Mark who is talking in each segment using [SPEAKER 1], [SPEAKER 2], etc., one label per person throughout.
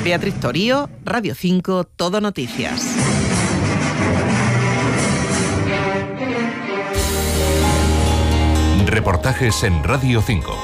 [SPEAKER 1] Beatriz Torío, Radio 5, Todo Noticias.
[SPEAKER 2] Reportajes en Radio 5.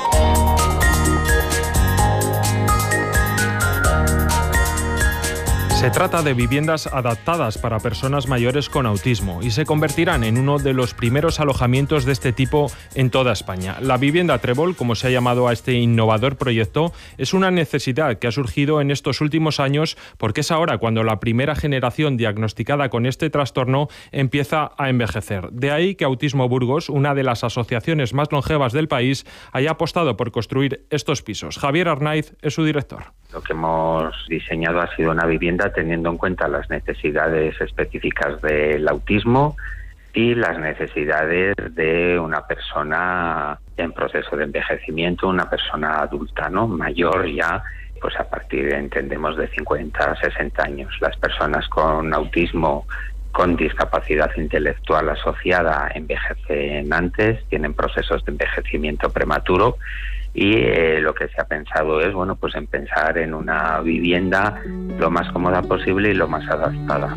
[SPEAKER 3] Se trata de viviendas adaptadas para personas mayores con autismo y se convertirán en uno de los primeros alojamientos de este tipo en toda España. La vivienda Trébol, como se ha llamado a este innovador proyecto, es una necesidad que ha surgido en estos últimos años porque es ahora cuando la primera generación diagnosticada con este trastorno empieza a envejecer. De ahí que Autismo Burgos, una de las asociaciones más longevas del país, haya apostado por construir estos pisos. Javier Arnaiz es su director.
[SPEAKER 4] Lo que hemos diseñado ha sido una vivienda teniendo en cuenta las necesidades específicas del autismo y las necesidades de una persona en proceso de envejecimiento, una persona adulta, ¿no? Mayor ya, pues a partir, entendemos, de 50 a 60 años. Las personas con autismo, con discapacidad intelectual asociada, envejecen antes, tienen procesos de envejecimiento prematuro. Y lo que se ha pensado es, bueno, pues en pensar en una vivienda lo más cómoda posible y lo más adaptada.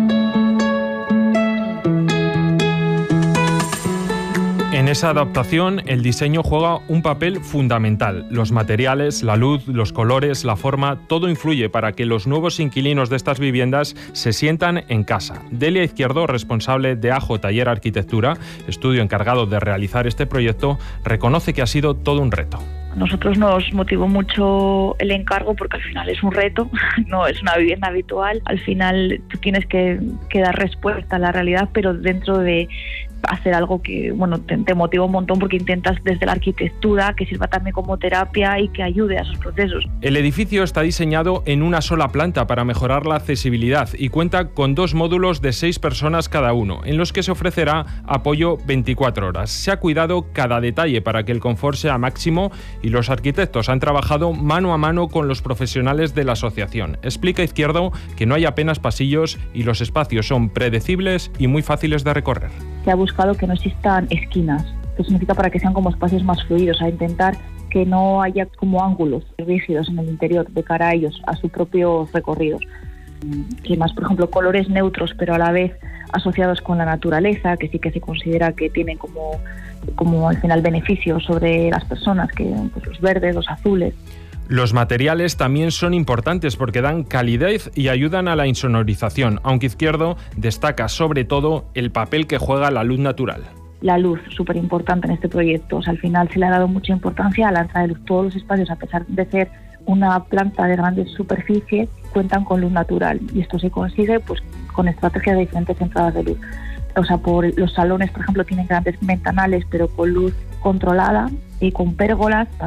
[SPEAKER 3] En esa adaptación, el diseño juega un papel fundamental. Los materiales, la luz, los colores, la forma, todo influye para que los nuevos inquilinos de estas viviendas se sientan en casa. Delia Izquierdo, responsable de AJO Taller Arquitectura, estudio encargado de realizar este proyecto, reconoce que ha sido todo un reto.
[SPEAKER 5] A nosotros nos motivó mucho el encargo porque al final es un reto, no es una vivienda habitual. Al final tú tienes que dar respuesta a la realidad, pero dentro de hacer algo que, bueno, te motiva un montón porque intentas desde la arquitectura que sirva también como terapia y que ayude a esos procesos.
[SPEAKER 3] El edificio está diseñado en una sola planta para mejorar la accesibilidad y cuenta con 2 módulos de 6 personas cada uno, en los que se ofrecerá apoyo 24 horas. Se ha cuidado cada detalle para que el confort sea máximo y los arquitectos han trabajado mano a mano con los profesionales de la asociación. Explica Izquierdo que no hay apenas pasillos y los espacios son predecibles y muy fáciles de recorrer.
[SPEAKER 5] Se ha buscado que no existan esquinas, que significa para que sean como espacios más fluidos, a intentar que no haya como ángulos rígidos en el interior de cara a ellos, a sus propios recorridos. Que más, por ejemplo, colores neutros, pero a la vez asociados con la naturaleza, que sí que se considera que tienen como al final beneficios sobre las personas, que pues, los verdes, los azules.
[SPEAKER 3] Los materiales también son importantes porque dan calidez y ayudan a la insonorización, aunque Izquierdo destaca sobre todo el papel que juega la luz natural.
[SPEAKER 5] La luz, súper importante en este proyecto. O sea, al final se le ha dado mucha importancia a la entrada de luz. Todos los espacios, a pesar de ser una planta de grandes superficies, cuentan con luz natural. Y esto se consigue pues con estrategias de diferentes entradas de luz. O sea, por los salones, por ejemplo, tienen grandes ventanales, pero con luz controlada y con pérgolas.